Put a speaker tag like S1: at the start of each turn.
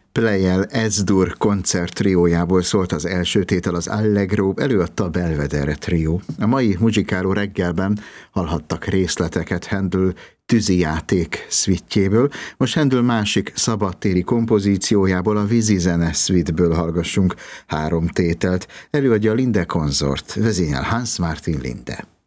S1: Pleyel Ez-dur koncert triójából szólt az első tétel, az Allegro, előadta a Belvedere trió. A mai Muzsikáló reggelben hallhattak részleteket Händel tűzijáték szvittjéből, most Händel másik szabadtéri kompozíciójából, a vízizene szvittből hallgassunk 3 tételt. Előadja a Linde Consort, vezényel Hans Martin Linde.